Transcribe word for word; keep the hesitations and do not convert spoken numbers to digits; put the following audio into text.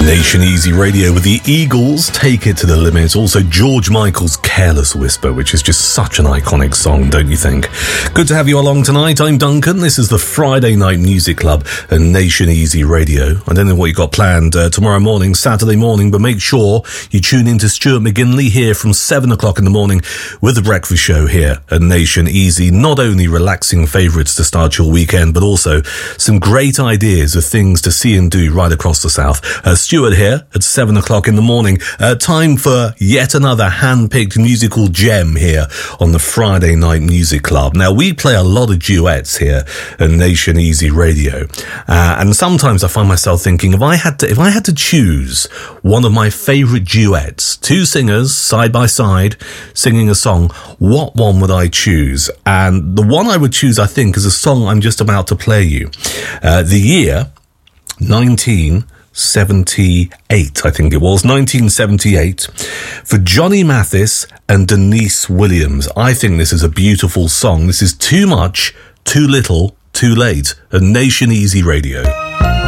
Nation Easy Radio with the Eagles, Take It to the Limit. Also George Michael's Careless Whisper, which is just such an iconic song, don't you think? Good to have you along tonight. I'm Duncan. This is the Friday Night Music Club and Nation Easy Radio. I don't know what you got planned uh, tomorrow morning, Saturday morning, but make sure you tune in to Stuart McGinley here from seven o'clock in the morning with the breakfast show here at Nation Easy. Not only relaxing favourites to start your weekend, but also some great ideas of things to see and do right across the South. Uh, Stuart here at seven o'clock in the morning. Uh, time for yet another hand-picked musical gem here on the Friday Night Music Club. Now, we play a lot of duets here at Nation Easy Radio. Uh, and sometimes I find myself thinking, if I had to, if I had to choose one of my favourite duets, two singers side by side singing a song, what one would I choose? And the one I would choose, I think, is a song I'm just about to play you. Uh, the year, nineteen seventy-eight, I think it was, nineteen seventy-eight, for Johnny Mathis and Denise Williams. I think this is a beautiful song. This is Too Much, Too Little, Too Late, at Nation Easy Radio.